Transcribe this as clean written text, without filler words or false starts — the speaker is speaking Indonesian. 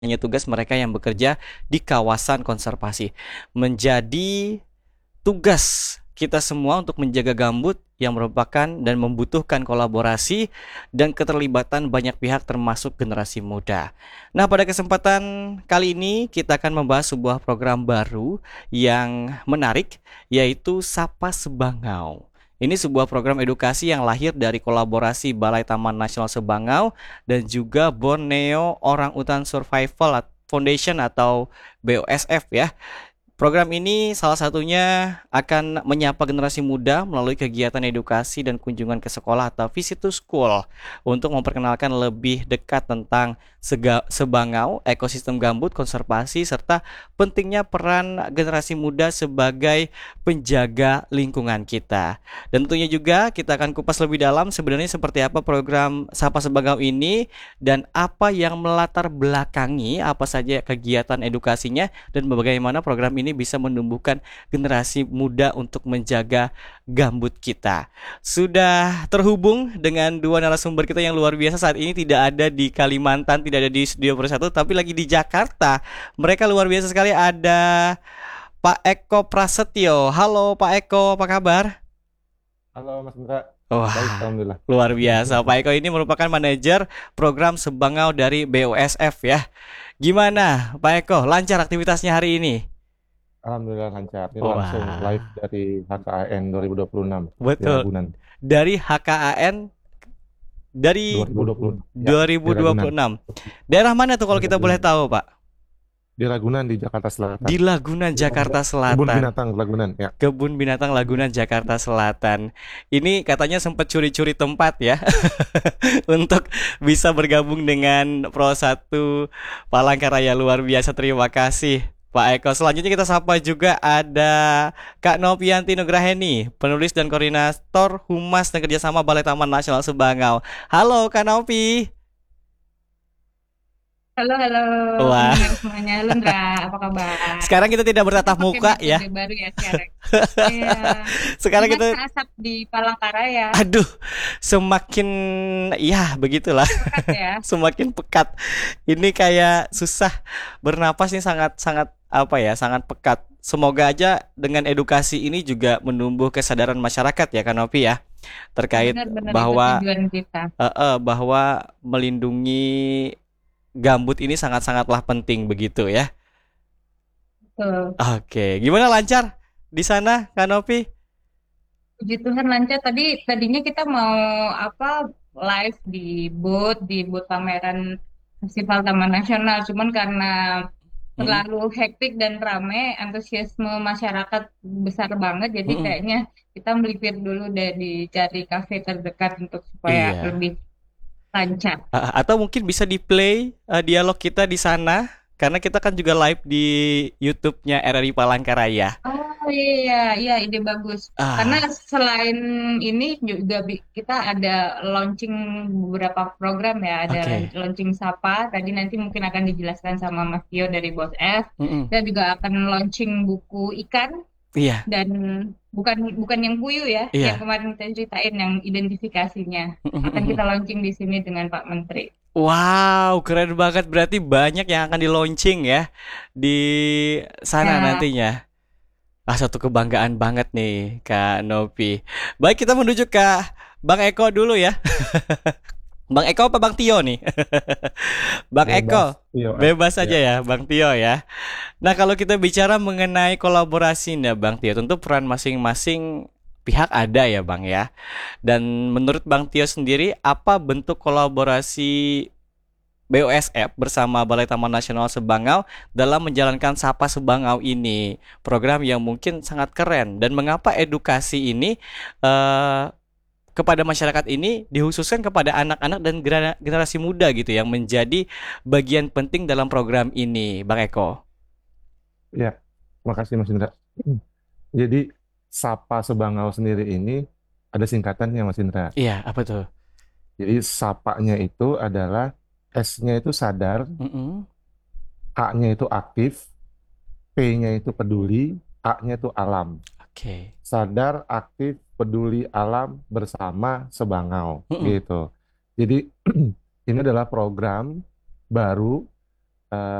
hanya tugas mereka yang bekerja di kawasan konservasi. Menjadi tugas kita semua untuk menjaga gambut yang merupakan dan membutuhkan kolaborasi dan keterlibatan banyak pihak termasuk generasi muda. Nah, pada kesempatan kali ini kita akan membahas sebuah program baru yang menarik, yaitu Sapa Sebangau. Ini sebuah program edukasi yang lahir dari kolaborasi Balai Taman Nasional Sebangau dan juga Borneo Orang Utan Survival Foundation atau BOSF ya. Program ini salah satunya akan menyapa generasi muda melalui kegiatan edukasi dan kunjungan ke sekolah atau visit to school untuk memperkenalkan lebih dekat tentang Sebangau, ekosistem gambut, konservasi, serta pentingnya peran generasi muda sebagai penjaga lingkungan kita. Dan tentunya juga kita akan kupas lebih dalam sebenarnya seperti apa program Sapa Sebangau ini dan apa yang melatar belakangi apa saja kegiatan edukasinya dan bagaimana program ini bisa menumbuhkan generasi muda untuk menjaga gambut kita. Sudah terhubung dengan dua narasumber kita yang luar biasa, saat ini tidak ada di Kalimantan, tidak ada di Studio Persatu, tapi lagi di Jakarta. Mereka luar biasa sekali, ada Pak Eko Prasetyo. Halo Pak Eko, apa kabar? Halo Mas Indra, baik Wah, Alhamdulillah. luar biasa. Pak Eko ini merupakan manajer program Sebangau dari BUSF ya. Gimana Pak Eko, lancar aktivitasnya hari ini? Alhamdulillah lancar. Ini langsung live Wah, dari HKAN 2026 di betul. Ragunan. Dari HKAN dari 2026 ya, di Ragunan. 2026. Daerah mana tuh Di kalau kita boleh Ragunan. tahu, Pak? Di Ragunan di Jakarta Selatan. Di Lagunan, Jakarta Kebun Selatan. binatang Ragunan ya. Kebun Binatang Lagunan, Jakarta Selatan. Ini katanya sempat curi-curi tempat ya untuk bisa bergabung dengan Pro 1 Palangkaraya. Luar biasa, terima kasih Pak Eko. Selanjutnya kita sapa juga ada Kak Novianti Nugraheni, penulis dan koordinator Humas dan Kerjasama Balai Taman Nasional Sebangau. Halo Kak Novi. Halo, halo Wah, pendengar semuanya. Halo, Ndra, apa kabar? sekarang kita tidak Kita bertatap pakai muka ya. metode baru ya sekarang. Iya, Sekarang gimana kita, asap di Palangkaraya? aduh, semakin ya begitulah. Pekat ya? Semakin pekat. Ini kayak susah bernapas nih, sangat sangat apa ya, sangat pekat. Semoga aja dengan edukasi ini juga menumbuh kesadaran masyarakat ya Kanopi ya, terkait Benar-benar itu bahwa tujuan kita. bahwa melindungi gambut ini sangat-sangatlah penting begitu ya. Tuh, Oke, gimana, lancar di sana Kanopi? puji Tuhan lancar. Tadinya kita mau apa live di booth pameran Festival Taman Nasional. Cuman karena Mm-mm, terlalu hektik dan ramai, antusiasme masyarakat besar banget. Jadi mm-mm. kayaknya kita melipir dulu deh dicari kafe terdekat untuk supaya Iya. lebih lancar. Atau mungkin bisa di play dialog kita di sana karena kita kan juga live di YouTube-nya RRI Palangkaraya. Oh iya, iya ide bagus. Karena Ah, selain ini juga kita ada launching beberapa program ya. Ada oke. launching Sapa. Tadi nanti mungkin akan dijelaskan sama Mas Tio dari Bos F. Mm-mm. Dan juga akan launching buku ikan Iya, dan bukan bukan yang puyuh ya, yang iya. kemarin kita ceritain yang identifikasinya. Akan kita launching di sini dengan Pak Menteri. Wow, keren banget. Berarti banyak yang akan di launching ya di sana Ya, nantinya. Ah, satu kebanggaan banget nih Kak Novi. Baik, kita menuju ke Bang Eko dulu ya. Bang Eko apa Bang Tio nih? Bang Bebas. Eko, Iya, bebas ya. saja ya Bang Tio ya. Nah, kalau kita bicara mengenai kolaborasi nih Bang Tio, tentu peran masing-masing pihak ada ya Bang ya. Dan menurut Bang Tio sendiri, apa bentuk kolaborasi BOSF bersama Balai Taman Nasional Sebangau dalam menjalankan Sapa Sebangau ini? Program yang mungkin sangat keren. Dan mengapa edukasi ini eh, kepada masyarakat ini dikhususkan kepada anak-anak dan generasi muda gitu yang menjadi bagian penting dalam program ini, Bang Eko. Ya, makasih Mas Indra. Jadi Sapa Sebangau sendiri ini ada singkatannya Mas Indra. Iya, apa tuh? Jadi sapanya itu adalah S-nya itu sadar, Mm-mm. A-nya itu aktif, P-nya itu peduli, A-nya itu alam. Oke. Sadar, aktif, peduli alam bersama Sebangau Mm-mm. gitu. Jadi ini adalah program baru eh,